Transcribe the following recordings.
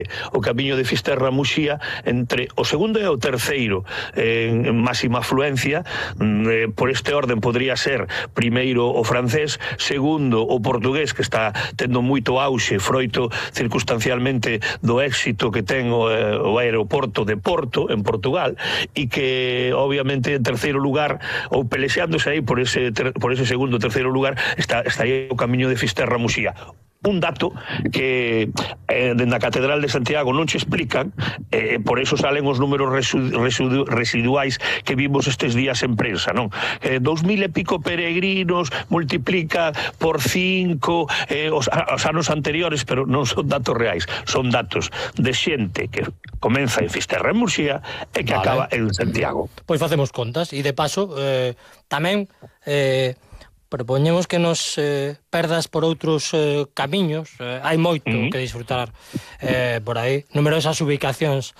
o camiño de Fisterra-Muxía entre o segundo e o terceiro en máxima afluencia. Por este orden podría ser primeiro o francés, segundo o portugués, que está tendo moito auxe froito circunstancialmente do éxito que ten o aeroporto de Porto en Portugal, e que obviamente en terceiro lugar, ou pelexeándose aí por ese segundo o terceiro lugar, estaría o camiño de Fisterra-Muxía. Un dato que dende a Catedral de Santiago non se explican, por eso salen os números residuais que vimos estes días en prensa, non? 2000 e pico peregrinos, multiplica por 5 os anos anteriores, pero non son datos reais, son datos de xente que comeza en Fisterra en Muxía e que acaba en Santiago. Pois facemos contas, e de paso tamén propoñemos que nos perdas por outros camiños. Hai moito que disfrutar por aí, numerosas ubicacións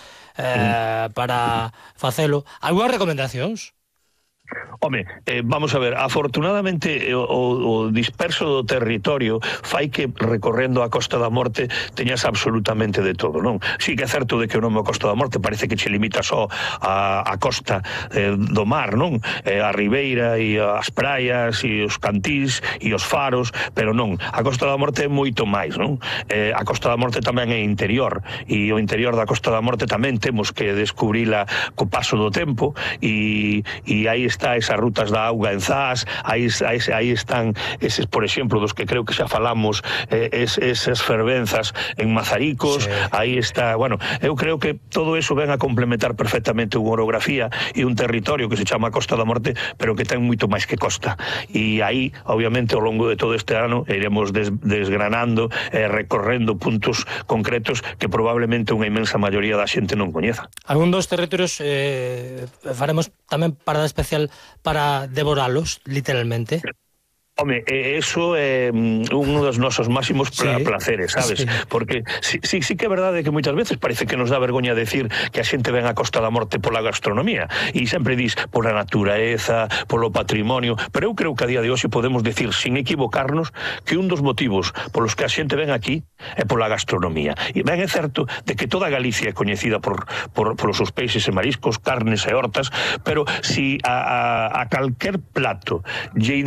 para facelo. Algúnas recomendacións? Home, vamos a ver, afortunadamente o disperso do territorio fai que recorrendo a Costa da Morte teñas absolutamente de todo, non? Si que é certo de que o nome Costa da Morte parece que che limita só a costa do mar, non? A ribeira e as praias e os cantís e os faros, pero non, a Costa da Morte é moito máis, non? A Costa da Morte tamén é interior, e o interior da Costa da Morte tamén temos que descubrila co paso do tempo, e aí está esas rutas da auga en Zas, aí están eses, por exemplo, dos que creo que xa falamos, esas fervenzas en Mazaricos, sí. Aí está, bueno, eu creo que todo eso ven a complementar perfectamente unha orografía e un territorio que se chama Costa da Morte, pero que ten moito máis que costa, e aí, obviamente, ao longo de todo este ano iremos desgranando e recorrendo puntos concretos que probablemente unha inmensa maioría da xente non coñeza. Algún dos territorios faremos tamén parada especial para devoralos, literalmente. Home, eso é un dos nosos máximos placeres, sabes? Sí. Porque sí que é verdade que moitas veces parece que nos dá vergoña decir que a xente ven a Costa da Morte pola gastronomía, e sempre dis pola natureza, polo patrimonio, pero eu creo que a día de hoxe podemos decir, sin equivocarnos, que un dos motivos polos que a xente ven aquí é pola gastronomía. E ben é certo de que toda Galicia é coñecida polos seus peixes e mariscos, carnes e hortas, pero si a calquer plato lle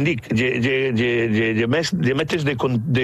metes de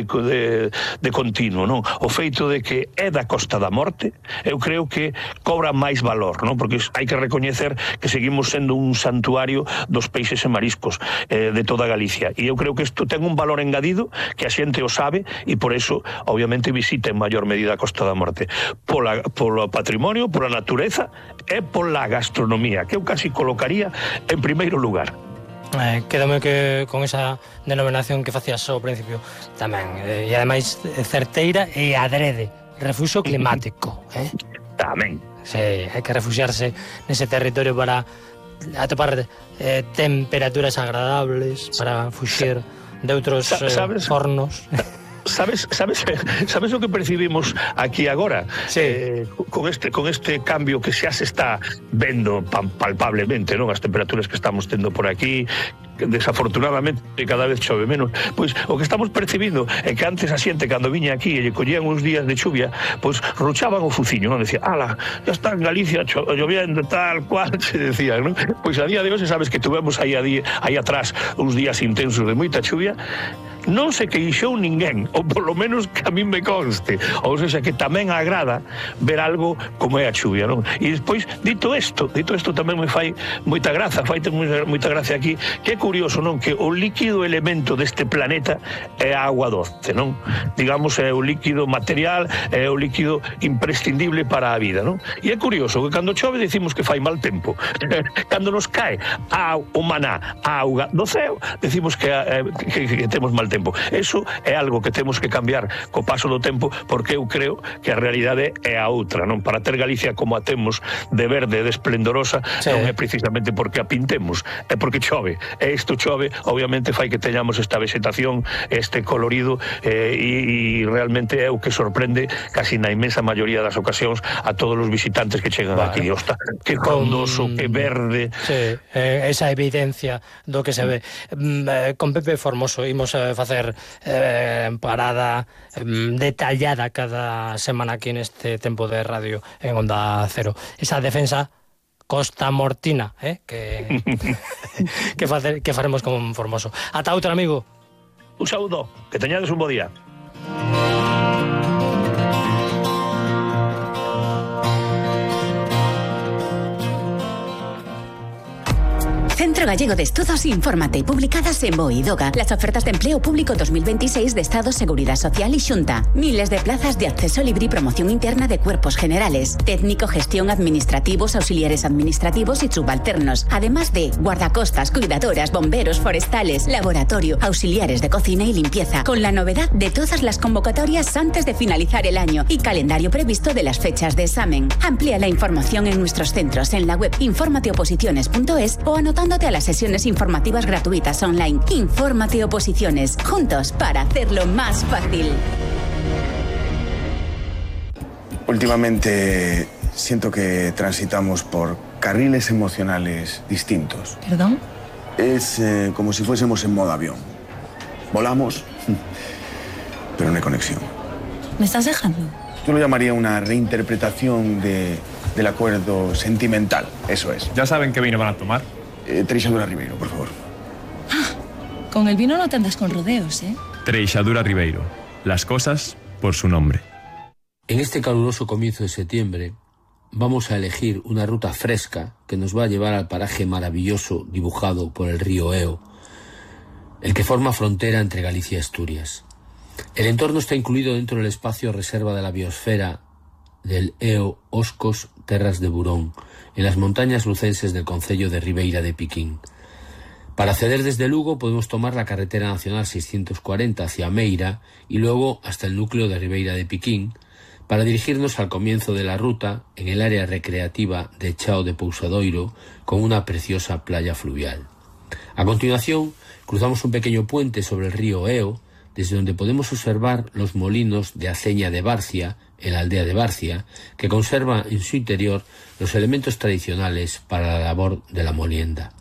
continuo, non? O feito de que é da Costa da Morte, eu creo que cobra máis valor, non? Porque hai que recoñecer que seguimos sendo un santuario dos peixes e mariscos de toda Galicia, e eu creo que isto ten un valor engadido que a xente o sabe, e por eso, obviamente, visita en maior medida a Costa da Morte polo patrimonio, pola natureza e pola gastronomía, que eu casi colocaría en primeiro lugar. Quédame que con esa denominación que facías ao principio tamén, e ademais certeira e adrede, refuxo climático, Tamén. Sí, hai que refuxiarse nese territorio para atopar temperaturas agradables, para fuxir de outros fornos. ¿Sabes o que percibimos aquí agora? Sí. Con este cambio que xa se está vendo palpablemente, non? As temperaturas que estamos tendo por aquí, desafortunadamente cada vez chove menos, pois o que estamos percibindo é que antes a xente cando viña aquí e lle collían uns días de chuvia, pois ruchaban o fuciño, non? Decía, ala, ya está en Galicia lloviendo tal cual, se decía, non? Pois a día de hoxe sabes que tuvemos aí atrás uns días intensos de moita chuvia. Non se queixou ninguén, ou polo menos que a min me conste, ou seja, que tamén agrada ver algo como é a chuvia, non? E despois, dito isto tamén me fai moita graza, moita gracia aquí, que é curioso, non? Que o líquido elemento deste planeta é a agua doce, non? Digamos, é o líquido material, é o líquido imprescindible para a vida, non? E é curioso que cando chove decimos que fai mal tempo. Cando nos cae o maná, a auga do ceo, decimos que temos mal tempo. Eso é algo que temos que cambiar co paso do tempo, porque eu creo que a realidade é a outra, non? Para ter Galicia como a temos de verde, de esplendorosa, non é precisamente porque a pintemos, é porque chove. E isto chove, obviamente fai que teñamos esta vegetación, este colorido, e realmente é o que sorprende casi na inmensa maioría das ocasións a todos os visitantes que chegan aquí. Osta, que frondoso, que verde. Sí, esa evidencia do que se ve. Con Pepe Formoso imos facer parada detallada cada semana aquí neste tempo de radio en Onda Cero. Esa defensa Costa Mortina, que faremos con Formoso. Ata outro, amigo. Un saúdo, que teñades un bo día. Centro Gallego de Estudos Infórmate, publicadas en BOE y DOGA. Las ofertas de empleo público 2026 de Estado, Seguridad Social y Xunta. Miles de plazas de acceso libre y promoción interna de cuerpos generales, técnico, gestión, administrativos, auxiliares administrativos y subalternos. Además de guardacostas, cuidadoras, bomberos, forestales, laboratorio, auxiliares de cocina y limpieza. Con la novedad de todas las convocatorias antes de finalizar el año y calendario previsto de las fechas de examen. Amplía la información en nuestros centros en la web informateoposiciones.es o anotándote a las sesiones informativas gratuitas online. Infórmate Oposiciones, juntos para hacerlo más fácil. Últimamente siento que transitamos por carriles emocionales distintos. ¿Perdón? Es como si fuésemos en modo avión. Volamos, pero no hay conexión. ¿Me estás dejando? Yo lo llamaría una reinterpretación del acuerdo sentimental, eso es. ¿Ya saben qué vino van a tomar? Treixadura Ribeiro, por favor. Con el vino no te andas con rodeos, ¿eh? Treixadura Ribeiro. Las cosas por su nombre. En este caluroso comienzo de septiembre vamos a elegir una ruta fresca que nos va a llevar al paraje maravilloso dibujado por el río Eo, el que forma frontera entre Galicia y Asturias. El entorno está incluido dentro del espacio reserva de la biosfera del Eo Oscos Terras de Burón, en las montañas lucenses del concello de Ribeira de Piquín. Para acceder desde Lugo podemos tomar la carretera nacional 640 hacia Meira y luego hasta el núcleo de Ribeira de Piquín para dirigirnos al comienzo de la ruta en el área recreativa de Chao de Pousadoiro con una preciosa playa fluvial. A continuación cruzamos un pequeño puente sobre el río Eo desde donde podemos observar los molinos de aceña de Barcia, en la aldea de Barcia, que conserva en su interior los elementos tradicionales para la labor de la molienda.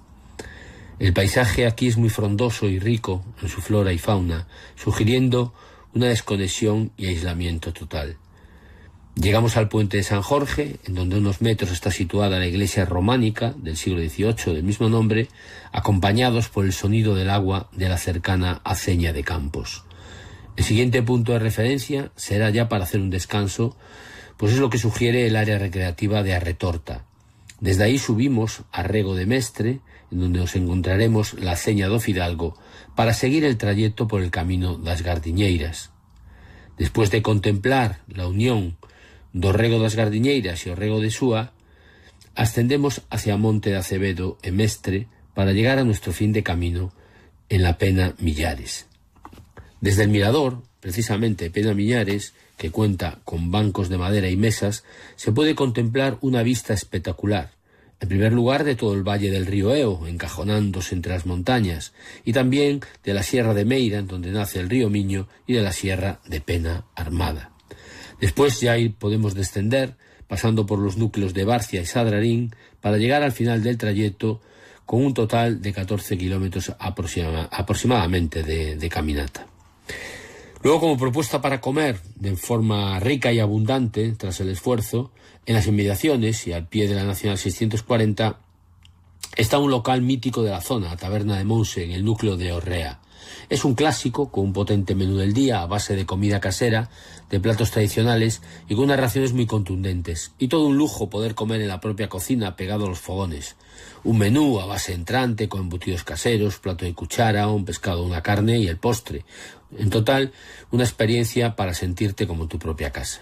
El paisaje aquí es muy frondoso y rico en su flora y fauna, sugiriendo una desconexión y aislamiento total. Llegamos al puente de San Jorge, en donde a unos metros está situada la iglesia románica del siglo XVIII del mismo nombre, acompañados por el sonido del agua de la cercana Aceña de Campos. El siguiente punto de referencia será ya para hacer un descanso, pues es lo que sugiere el área recreativa de Arretorta. Desde ahí subimos a Rego de Mestre, en donde nos encontraremos la Aceña do Fidalgo, para seguir el trayecto por el camino das Gardiñeiras. Después de contemplar la unión do Rego das Gardiñeiras e o Rego de Súa, ascendemos hacia Monte de Acevedo e Mestre para llegar a nuestro fin de camino en la Pena Millares. Desde el mirador, precisamente Pena Millares, que cuenta con bancos de madera y mesas, se puede contemplar una vista espectacular. En primer lugar, de todo el valle del río Eo, encajonándose entre las montañas, y también de la Sierra de Meira, donde nace el río Miño, y de la Sierra de Pena Armada. Después ya ahí podemos descender, pasando por los núcleos de Barcia y Sadrarín, para llegar al final del trayecto con un total de 14 kilómetros aproximadamente de caminata. Luego, como propuesta para comer de forma rica y abundante, tras el esfuerzo, en las inmediaciones y al pie de la Nacional 640, está un local mítico de la zona, la Taberna de Monse, en el núcleo de Orrea. Es un clásico con un potente menú del día a base de comida casera, de platos tradicionales y con unas raciones muy contundentes. Y todo un lujo poder comer en la propia cocina pegado a los fogones. Un menú a base entrante con embutidos caseros, plato de cuchara, un pescado, una carne y el postre. En total, una experiencia para sentirte como en tu propia casa.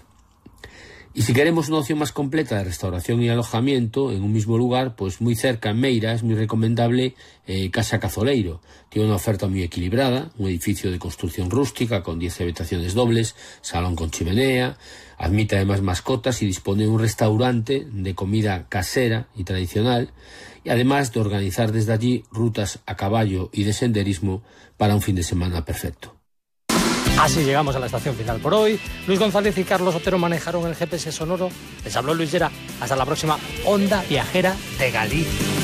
Y si queremos una opción más completa de restauración y alojamiento en un mismo lugar, pues muy cerca en Meira es muy recomendable Casa Cazoleiro. Tiene una oferta muy equilibrada, un edificio de construcción rústica con 10 habitaciones dobles, salón con chimenea, admite además mascotas y dispone de un restaurante de comida casera y tradicional, y además de organizar desde allí rutas a caballo y de senderismo para un fin de semana perfecto. Así llegamos a la estación final por hoy. Luis González y Carlos Otero manejaron el GPS sonoro. Les habló Luis Llera. Hasta la próxima Onda Viajera de Galicia.